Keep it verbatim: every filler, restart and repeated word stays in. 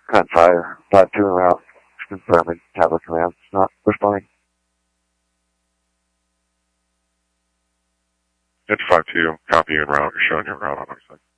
Command fire, five two en route, confirming, tablet command, not responding. It's five two, copy en route, you're showing your route on our side.